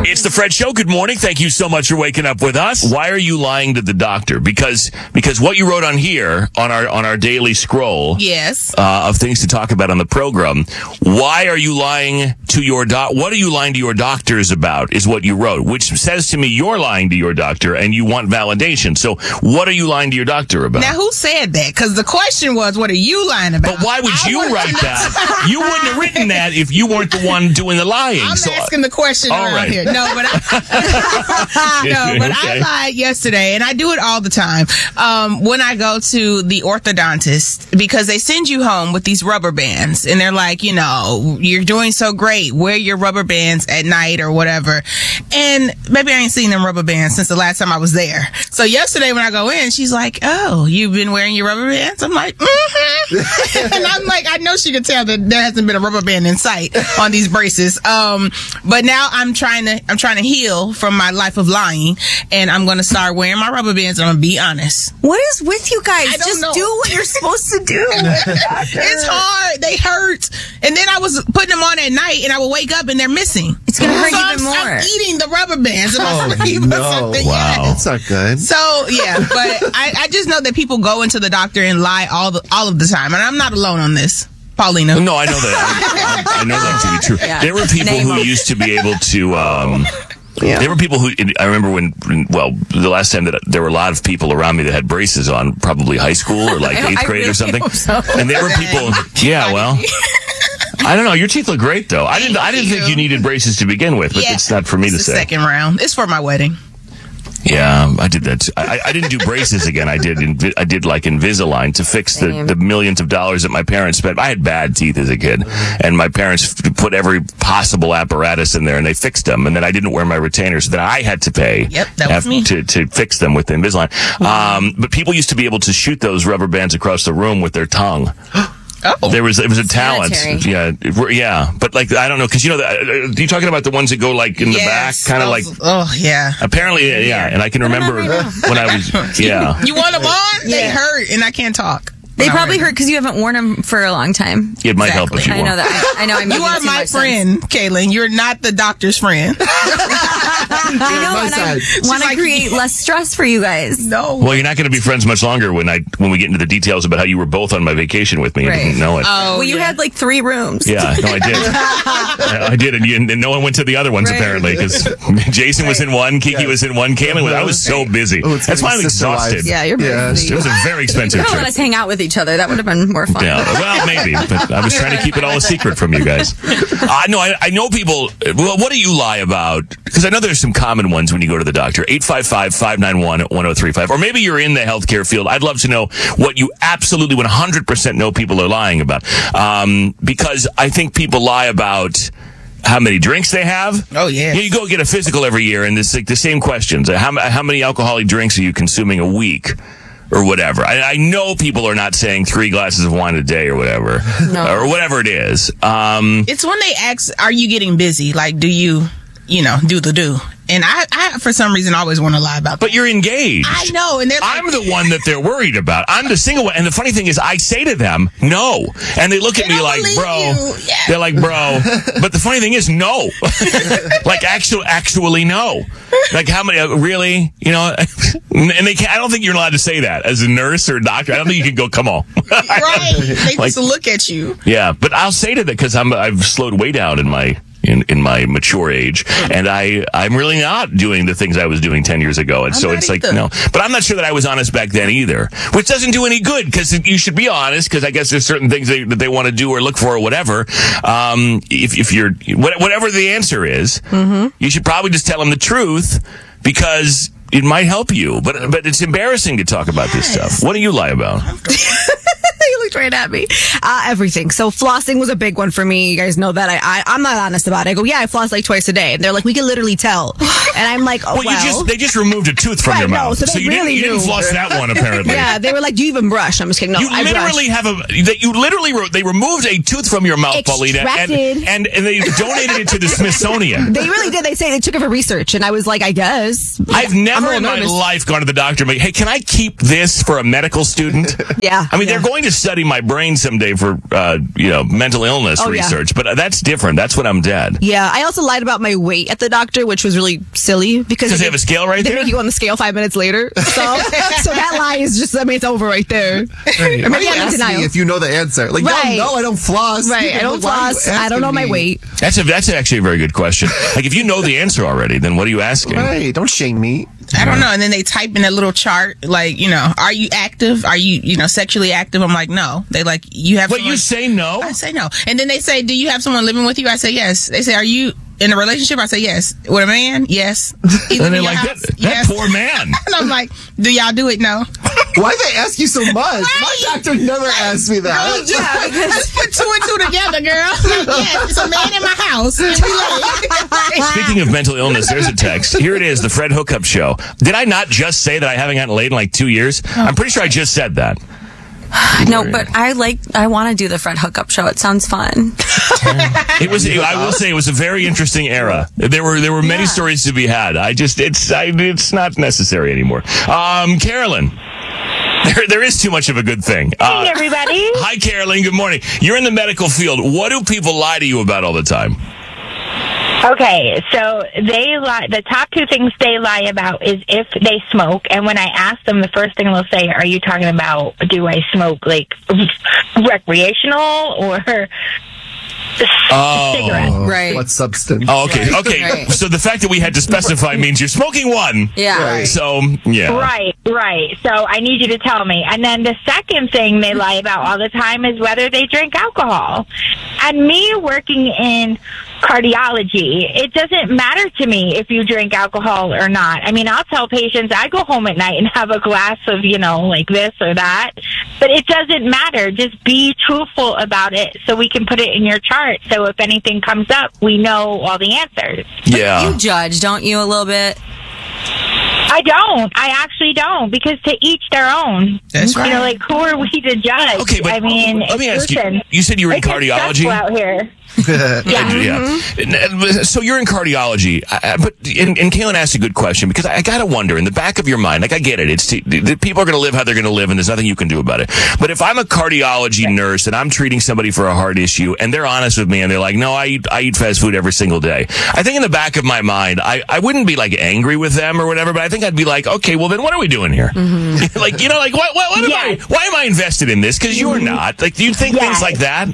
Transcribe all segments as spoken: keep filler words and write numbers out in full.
It's the Fred Show. Good morning. Thank you so much for waking up with us. Why are you lying to the doctor? Because because what you wrote on here on our on our daily scroll, yes, uh, of things to talk about on the program. Why are you lying to your doc? What are you lying to your doctors about? Is what you wrote, which says to me you're lying to your doctor and you want validation. So what are you lying to your doctor about? Now, who said that? Because the question was, what are you lying about? But why would I you write that? You wouldn't have written that if you weren't the one doing the lying. I'm so, asking the question all around right. here. No, but I, no, but Okay. I lied yesterday, and I do it all the time. Um, when I go to the orthodontist, because they send you home with these rubber bands, and they're like, you know, you're doing so great. Wear your rubber bands at night or whatever. And maybe I ain't seen them rubber bands since the last time I was there. So yesterday when I go in, she's like, "Oh, you've been wearing your rubber bands?" I'm like, "Mm-hmm." And I'm like, I know she could tell that there hasn't been a rubber band in sight on these braces. Um, but now I'm trying to, I'm trying to heal from my life of lying, and I'm going to start wearing my rubber bands. And I'm going to be honest. What is with you guys? I don't Just know. do what you're supposed to do. It's hard. They hurt. And then I was putting them on at night, and I would wake up and they're missing. It's going to hurt So even I'm, more. I'm eating the rubber bands in my Oh, sleep or no. something. Wow. Yeah. That's not good. So yeah, but I, I just know that people go into the doctor and lie all the all of the time, and I'm not alone on this. Paulina. No, I know that. I, I know that to be true. Yeah. There were people Name who them. used to be able to. Um, Yeah. There were people who, I remember when, well, the last time that there were a lot of people around me that had braces on, probably high school or like eighth I grade really or something. hope so. And there were people, yeah, well, I don't know. Your teeth look great though. I didn't, I didn't think you needed braces to begin with, but Yeah. it's not for me It's to the say. second round. It's for my wedding. Yeah, I did that. Too. I, I didn't do braces again. I did. Invi- I did like Invisalign to fix the, Same. the millions of dollars that my parents spent. I had bad teeth as a kid, and my parents f- put every possible apparatus in there, and they fixed them. And then I didn't wear my retainers, so then I had to pay. Yep, that was af- me. to to fix them with the Invisalign. Um, but people used to be able to shoot those rubber bands across the room with their tongue. Oh, There was it was a talent, Sanitary. yeah, it- yeah. But like I don't know, because you know, the, uh, you talking about the ones that go like in the back, yes, kind of like. those- Oh yeah. Apparently, yeah, yeah, and I can remember when I was, yeah. You want them on? They Yeah. hurt, and I can't talk. They when I probably wear hurt because you haven't worn them for a long time. It might help if Exactly. you I want. know that. I, I know. I'm them. You making are too my much friend, Kaylin. You're not the doctor's friend. I know, my and I side. want to like- create less stress for you guys. No. Well, you're not going to be friends much longer when I when we get into the details about how you were both on my vacation with me and Right. didn't know it. Oh, Well, you yeah. had like three rooms. Yeah, no, I did. I, I did, and, you, and no one went to the other ones Right. apparently because Jason was in one, Kiki was in one, Caitlin was. I was so busy. Oh, it's That's why I'm getting sister exhausted. wives. Yeah, you're Yeah. busy. It was a very expensive You could let trip. us hang out with each other. That would have been more fun. Yeah, well, maybe, but I was trying to keep it all a secret from you guys. Uh, no, I, I know people. Well, what do you lie about? Because I know there's some common ones when you go to the doctor. eight five five, five nine one, one oh three five. Or maybe you're in the healthcare field. I'd love to know what you absolutely one hundred percent know people are lying about. Um, because I think people lie about how many drinks they have. Oh, yeah. You go get a physical every year, and it's like the same questions. How, how many alcoholic drinks are you consuming a week? Or whatever. I, I know people are not saying three glasses of wine a day or whatever. No. Or whatever it is. Um, It's when they ask, "Are you getting busy? Like, do you, you know, do the do?" And I, I for some reason, always want to lie about that. but you're engaged. I know, and they're like, I'm the one that they're worried about. I'm the single one. And the funny thing is, I say to them, no. And they look at They me don't like, believe bro. you. Yeah. They're like, bro. But the funny thing is, no. like, actually, actually, no. Like, how many, uh, really? You know? And they can't, I don't think you're allowed to say that as a nurse or a doctor. I don't think you can go, come on. right? They Like- just look at you. Yeah, but I'll say to that because I'm I've slowed way down in my in, in my mature age, and I I'm really not doing the things I was doing ten years ago, and I'm so not it's like either. no. But I'm not sure that I was honest back then either, which doesn't do any good because you should be honest because I guess there's certain things they, that they want to do or look for or whatever. Um, if if you're what- whatever the answer is, you should probably just tell them the truth because it might help you. But but it's embarrassing to talk about this stuff. What do you lie about? You looked right at me. Uh, everything. So flossing was a big one for me. You guys know that. I, I I'm not honest about it. I go, yeah, I floss like twice a day, and they're like, we can literally tell. And I'm like, oh Well, well. you just they just removed a tooth from Right, your no, mouth, so they you really didn't you didn't knew. floss that one apparently. yeah, they were like, do you even brush? I'm just kidding. No, You I literally brush. have a that you literally re- they removed a tooth from your mouth, Paulina, and, Extracted. and and they donated it to the Smithsonian. They really did. They say they took it for research, and I was like, I guess. I've I'm a never little in my nervous. life gone to the doctor and be, hey, can I keep this for a medical student? Yeah, I mean, yeah. they're going to to study my brain someday for, uh, you know, mental illness Oh, yeah. research, but that's different. That's when I'm dead. Yeah, I also lied about my weight at the doctor, which was really silly because Because they have a scale right they there? make you on the scale five minutes later. So, so that lie is just, I mean, it's over right there. Right. Or Why maybe you I'm in ask denial. me if you know the answer? Like, Right. no, no, I don't floss. Right, I don't Why are you floss. I don't asking know my me? weight. That's a, that's actually a very good question. Like, if you know the answer already, then what are you asking? Right, don't shame me. I don't know. And then they type in that little chart, like, you know, are you active? Are you, you know, sexually active? I'm like, no. They like, you have But someone- you say no? I say no. And then they say, do you have someone living with you? I say yes. They say, are you in a relationship? I say yes. With a man? Yes. Even And they're in your like, house? that, that Yes. poor man. And I'm like, do y'all do it? No. Why they ask you so much? My doctor never asked me that. Oh, yeah. Let's put two and two together, girl. Like, yes, it's a man in my house. And we like- Speaking of mental illness, there's a text. Here it is, the Fred Hookup Show. Did I not just say that I haven't gotten laid in like two years? I'm pretty sure I just said that. No, but I like, I want to do the Fred Hookup Show. It sounds fun. It was. I will say it was a very interesting era. There were there were many Yeah. stories to be had. I just it's I, it's not necessary anymore. Um, Carolyn, there there is too much of a good thing. Uh, Hey, everybody. hi, Carolyn. Good morning. You're in the medical field. What do people lie to you about all the time? Okay, so they lie. The top two things they lie about is if they smoke. And when I ask them, the first thing they'll say, "Are you talking about do I smoke like recreational or Oh. cigarette?" Right. What substance? Oh, okay, okay. Right. So the fact that we had to specify means you're smoking one. Yeah. Right. So yeah. Right, right. So I need you to tell me. And then the second thing they lie about all the time is whether they drink alcohol. And me working in cardiology, it doesn't matter to me if you drink alcohol or not. I mean, I'll tell patients I go home at night and have a glass of, you know, like this or that. But it doesn't matter. Just be truthful about it so we can put it in your chart. So if anything comes up, we know all the answers. Yeah. You judge, don't you, a little bit? I don't. I actually don't, because to each their own. That's right. You know, like, who are we to judge? Okay, but I mean, let me ask listen, you. You said you were in it gets cardiology. stressful out here. Yeah. Yeah. And So you're in cardiology, I- I- but and, and Kaylin asked a good question, because I, I gotta wonder in the back of your mind, like I get it, it's the, the people are gonna live how they're gonna live, and there's nothing you can do about it. But if I'm a cardiology nurse and I'm treating somebody for a heart issue, and they're honest with me, and they're like, "No, I eat I eat fast food every single day," I think in the back of my mind, I, I wouldn't be like angry with them or whatever, but I think I'd be like, okay, well then what are we doing here? Like, you know, like what what, what am I? Yes. Why am I invested in this? Because you're not. Like, do you think Yes. things like that?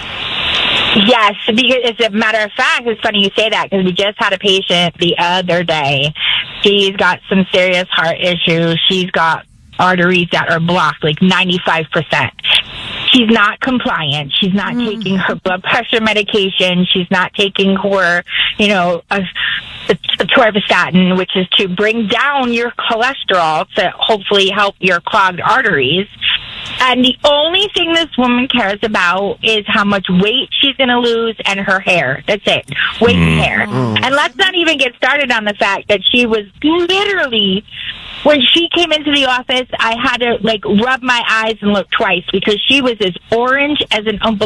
Yes, because as a matter of fact, it's funny you say that, because we just had a patient the other day. She's got some serious heart issues. She's got arteries that are blocked, like ninety-five percent. She's not compliant. She's not taking her blood pressure medication. She's not taking her, you know, a, a, a torvastatin, which is to bring down your cholesterol to hopefully help your clogged arteries. And the only thing this woman cares about is how much weight she's going to lose and her hair. That's it. Weight and hair. And let's not even get started on the fact that she was literally, when she came into the office, I had to like rub my eyes and look twice, because she was as orange as an Oompa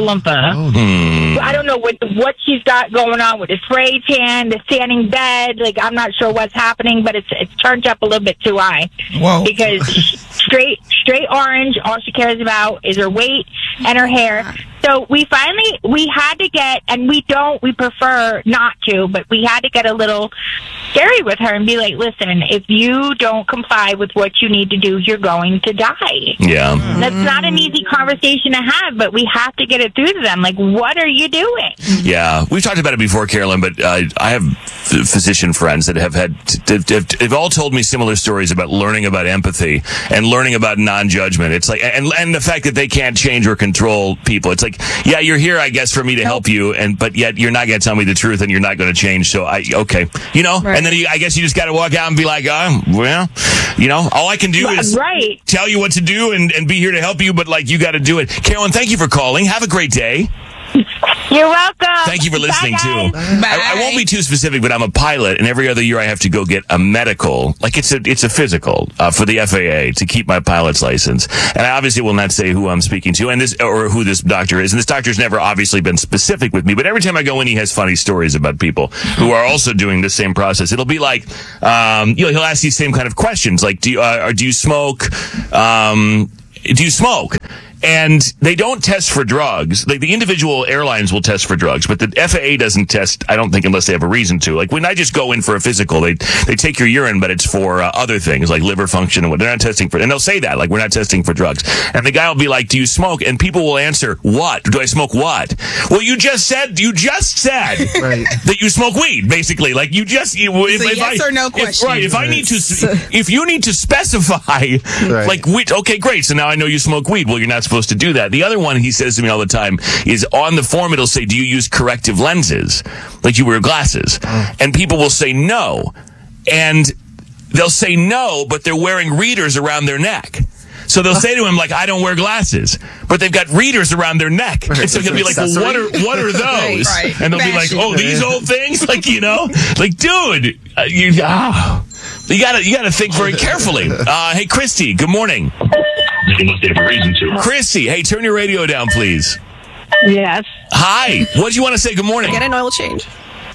Loompa. I don't know what what she's got going on with the spray tan, the standing bed. Like, I'm not sure what's happening, but it's it's turned up a little bit too high. Whoa. Because straight straight orange, all she cares about is her weight and her hair. So we finally, we had to get, and we don't, we prefer not to, but we had to get a little scary with her and be like, listen, if you don't comply with what you need to do, you're going to die. Yeah. That's not an easy conversation to have, but we have to get it through to them. Like, what are you doing? Yeah, we've talked about it before, Carolyn, but uh, I have f- physician friends that have had, they've, they've, they've all told me similar stories about learning about empathy and learning about non-judgment. It's like, and, and the fact that they can't change or control people. It's like, yeah, you're here, I guess, for me to help you, and but yet you're not going to tell me the truth, and you're not going to change. So I, okay, you know, Right. and then you, I guess you just got to walk out and be like, oh, well, you know, all I can do is Right. tell you what to do and, and be here to help you, but like, you got to do it. Carolyn, thank you for calling. Have a great day. You're welcome. Thank you for listening, Bye, too. guys. I, I won't be too specific, but I'm a pilot, and every other year I have to go get a medical, like it's a it's a physical uh, for the F A A to keep my pilot's license. And I obviously will not say who I'm speaking to, and this or who this doctor is. And this doctor's never obviously been specific with me, but every time I go in, he has funny stories about people who are also doing the same process. It'll be like, um, you know, he'll ask these same kind of questions, like, do you uh, or do you smoke? Um, do you smoke? And they don't test for drugs. Like the individual airlines will test for drugs, but the F A A doesn't test, I don't think, unless they have a reason to. Like when I just go in for a physical, they they take your urine, but it's for uh, other things like liver function and what. They're not testing for, and they'll say that, like, we're not testing for drugs. And the guy will be like, do you smoke? And people will answer, what? Do I smoke what? Well, you just said, you just said Right. that you smoke weed, basically. Like you just, you, if, It's a if yes I, or no if- question. right. If I need to, if you need to specify, Right. like, which, okay, great. So now I know you smoke weed. Well, you're not supposed to do that. The other one he says to me all the time is on the form, it'll say, do you use corrective lenses? Like you wear glasses. And people will say no. And they'll say no, but they're wearing readers around their neck. So they'll say to him, like, I don't wear glasses, but they've got readers around their neck. And so they'll be like, well, what are, what are those? Right, right. And they'll be like, Fashion. oh, these old things? Like, you know, like, dude, uh, you, ah, you gotta, you gotta think very carefully. Uh, hey, Christy, good morning. Unless they have a reason to. Christy, hey, turn your radio down, please. Yes. Hi. What do you want to say? Good morning. Get an oil change.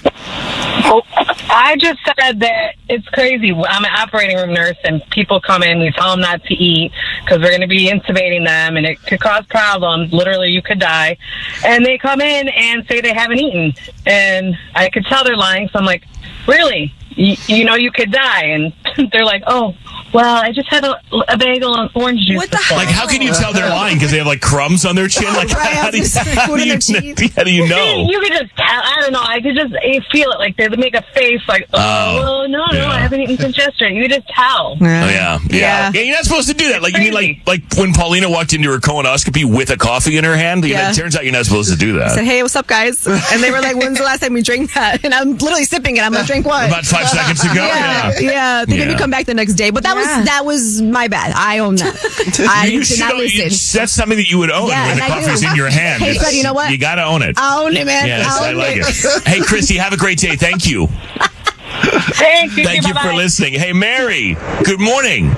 Oh, I just said that it's crazy. I'm an operating room nurse, and people come in. We tell them not to eat because we're going to be intubating them, and it could cause problems. Literally, you could die. And they come in and say they haven't eaten, and I could tell they're lying. So I'm like, really? You, you know you could die? And they're like, oh, well, I just had a, a bagel and orange juice. What the before." Like, how can you tell they're lying? Because they have, like, crumbs on their chin? Like, Right, how, do you, food how, in do you, their teeth. how do you know? You could just tell. I don't know. I could just you feel it. Like they make a face like, oh, Oh, well, no, yeah. no, I haven't eaten since yesterday. You could just tell. Oh, yeah. yeah. Yeah. Yeah. You're not supposed to do that. Like, you mean Crazy. like like when Paulina walked into her colonoscopy with a coffee in her hand? You know, Yeah. it turns out you're not supposed to do I said, that. hey, what's up, guys? And they were like, when's the last time we drank that? And I'm literally sipping it. I'm like, drink what? About five seconds ago? Yeah, Yeah. yeah. They made me Yeah. come back the next day, but that Yeah. was that was my bad. I own that. I You did should not own- you- listen. That's something that you would own Yeah, when the and I coffee's do. in your hand. Hey, It's- Fred, you know what? You gotta own it. I own it, man. Yes, I I own like it. it. Hey, Christy, have a great day. Thank you. Thank you. Thank you for Bye-bye. listening. Hey, Mary, good morning.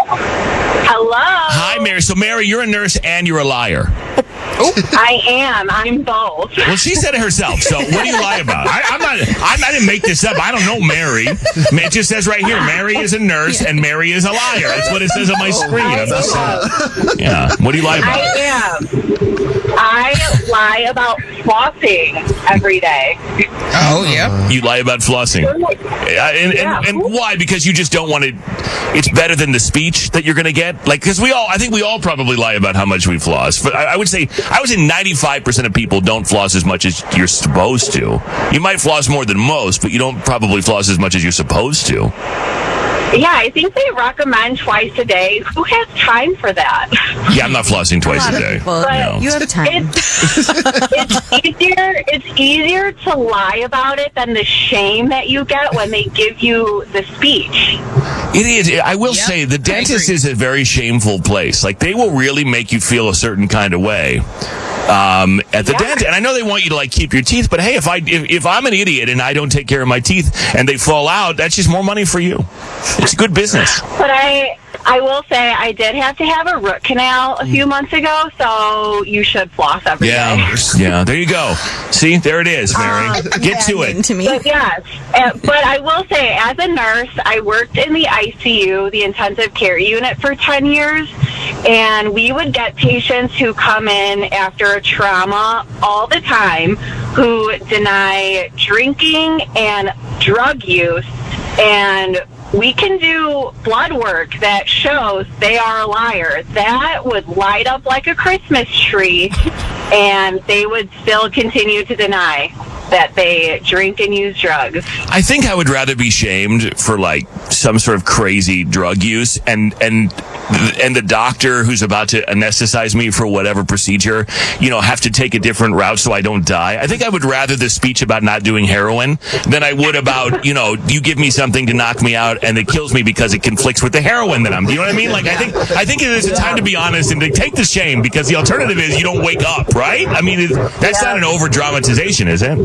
Hello. Hi, Mary. So, Mary, you're a nurse and you're a liar. I am. I'm both. Well, she said it herself. So, what do you lie about? I, I'm not. I'm, I didn't make this up. I don't know Mary. It just says right here, Mary is a nurse and Mary is a liar. That's what it says on my screen. I'm just saying. Yeah. What do you lie I about? am. I lie about flossing every day. Oh, yeah. You lie about flossing. Yeah, and, and, and why? Because you just don't want to. It's better than the speech that you're going to get. Like, because we all, I think we all probably lie about how much we floss. But I, I would say, I would say ninety-five percent of people don't floss as much as you're supposed to. You might floss more than most, but you don't probably floss as much as you're supposed to. Yeah, I think they recommend twice a day. Who has time for that? Yeah, I'm not flossing twice a, day. Well, No. you have time. It's, it's easier. It's easier to lie about it than the shame that you get when they give you the speech. It is. I will Yep, say the I dentist agree. is a very shameful place. Like they will really make you feel a certain kind of way. Um, at the Yeah. dentist, and I know they want you to like keep your teeth, but hey, if I if, if I'm an idiot and I don't take care of my teeth and they fall out, that's just more money for you. It's good business. But I, I will say, I did have to have a root canal a few months ago, so you should floss every day. Yeah, yeah. There you go. See, there it is, Mary. Get to it. To me. But yes, uh, but I will say, as a nurse, I worked in the I C U, the intensive care unit, for ten years, and we would get patients who come in after a trauma all the time who deny drinking and drug use, and we can do blood work that shows they are a liar. That would light up like a Christmas tree, and they would still continue to deny that they drink and use drugs. I think I would rather be shamed for like some sort of crazy drug use and and and the doctor who's about to anesthetize me for whatever procedure, you know, have to take a different route so I don't die. I think I would rather the speech about not doing heroin than I would about, you know, you give me something to knock me out and it kills me because it conflicts with the heroin that I'm, you know what I mean? Like, I think, I think it is a time to be honest and to take the shame, because the alternative is you don't wake up, right? I mean, it, that's not an over dramatization, is it?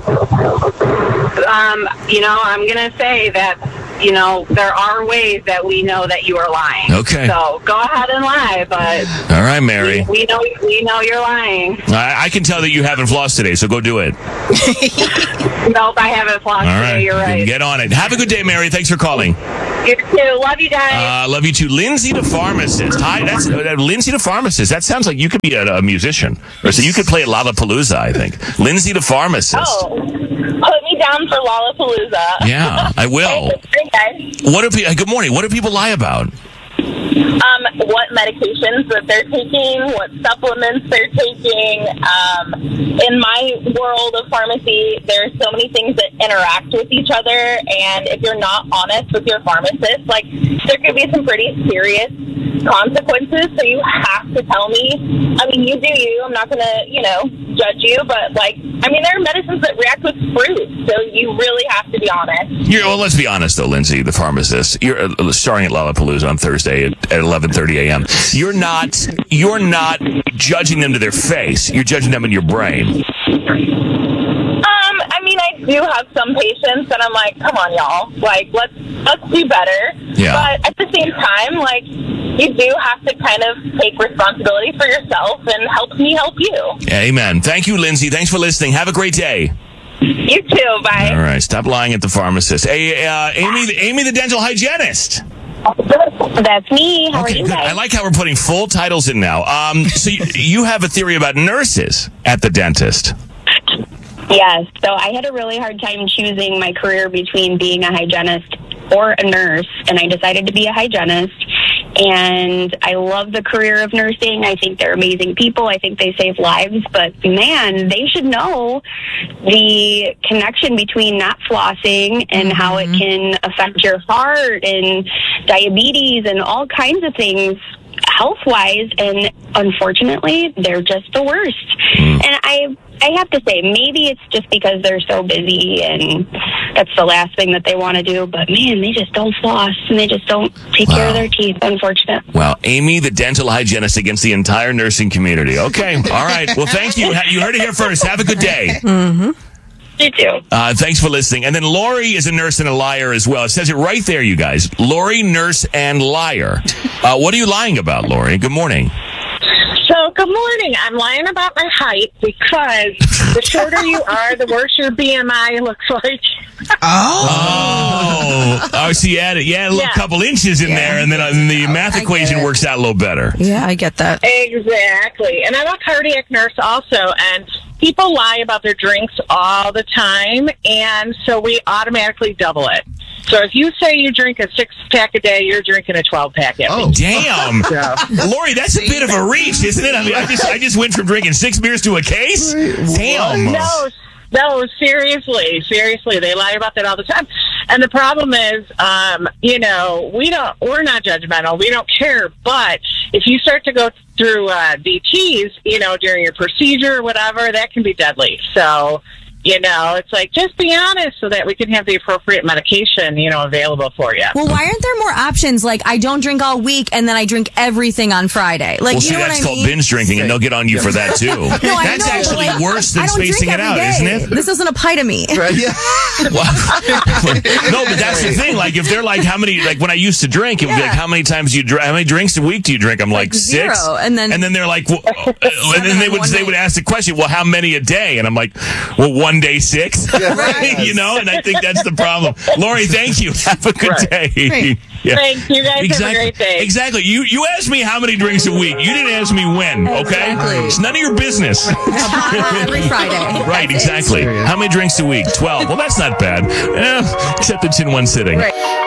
Um, you know, I'm going to say that, you know, there are ways that we know that you are lying. Okay. So go ahead and lie, but All right, Mary. we know we know you're lying. I, I can tell that you haven't flossed today, so go do it. Nope, I haven't flossed All today. right. You're right. Get on it. Have a good day, Mary. Thanks for calling. You too. Love you guys. Uh, love you too. Lindsay the pharmacist. Hi, that's uh, Lindsay the pharmacist. That sounds like you could be a, a musician. Or so you could play at Lollapalooza, I think. Lindsay the pharmacist. Oh, put me down for Lollapalooza. Yeah, I will. Okay. What do pe- Good morning. What do people lie about? Um, what medications that they're taking, what supplements they're taking. Um, in my world of pharmacy, there are so many things that interact with each other, and if you're not honest with your pharmacist, like, there could be some pretty serious consequences, so you have to tell me. I mean, you do you. I'm not going to, you know, judge you, but, like, I mean, there are medicines that react with fruit, so you really have to be honest. You're, well, let's be honest, though, Lindsay, the pharmacist. You're uh, starring at Lollapalooza on Thursday at, at eleven thirty a.m. You're not, you're not judging them to their face. You're judging them in your brain. Um, I mean, I do have some patients that I'm like, come on, y'all. Like, let's let's do better. Yeah. But at the same time, like, you do have to kind of take responsibility for yourself and help me help you. Amen. Thank you, Lindsay. Thanks for listening. Have a great day. You too. Bye. All right. Stop lying at the pharmacist. Hey, uh, Amy, Amy, the dental hygienist. That's me. How Okay, are you good. guys? I like how we're putting full titles in now. Um, so you, you have a theory about nurses at the dentist. Yes. So I had a really hard time choosing my career between being a hygienist or a nurse, and I decided to be a hygienist. And I love the career of nursing. I think they're amazing people. I think they save lives. But, man, they should know the connection between not flossing and mm-hmm. how it can affect your heart and diabetes and all kinds of things health-wise. And, unfortunately, they're just the worst. Mm. And I... I have to say, maybe it's just because they're so busy and that's the last thing that they want to do. But, man, they just don't floss and they just don't take wow. care of their teeth, unfortunately. Well, Amy, the dental hygienist against the entire nursing community. Okay. All right. Well, thank you. You heard it here first. Have a good day. Mm-hmm. You too. Uh, thanks for listening. And then Lori is a nurse and a liar as well. It says it right there, you guys. Lori, nurse, and liar. Uh, what are you lying about, Lori? Good morning. So, good morning. I'm lying about my height because the shorter you are, the worse your B M I looks like. Oh. Oh. Oh, so you add, you add a little Yeah. couple inches in Yeah. there, and then uh, the math I equation get it. works out a little better. Yeah, I get that. Exactly. And I'm a cardiac nurse also, and people lie about their drinks all the time, and so we automatically double it. So if you say you drink a six-pack a day, you're drinking a twelve-pack every Oh, damn. Yeah. Lori, that's a bit of a reach, isn't it? I mean, I just, I just went from drinking six beers to a case? Damn. No, no, seriously, seriously, they lie about that all the time. And the problem is, um, you know, we don't, we're not judgmental, we don't care. But if you start to go through uh, D Ts, you know, during your procedure or whatever, that can be deadly. So, you know, it's like, just be honest so that we can have the appropriate medication, you know, available for you. Well, why aren't there more options? Like, I don't drink all week and then I drink everything on Friday. Like, Well, you see, know that's what I called mean? binge drinking, and they'll get on you for that, too. No, I That's know, but, actually like, worse than I don't spacing drink it every out, day. isn't it? This doesn't apply to me. Right? Yeah. No, but that's the thing. Like, if they're like, how many, like, when I used to drink, it would be Yeah. like, how many times do you drink, how many drinks a week do you drink? I'm like, Like zero. six. And then- and then they're like, well, and then they on would, one they night. would ask the question, well, how many a day? And I'm like, well, one day, six. Right. You know, and I think that's the problem. Lori, thank you. Have a good Right. day. Yeah. Thanks, you guys Exactly. have a great day. Exactly. You you asked me how many drinks a week. You didn't ask me when, okay? Exactly. It's none of your business. Every Friday. Right, That's it. exactly. How many drinks a week? twelve. Well, that's not bad. Eh, except it's in one sitting. Right.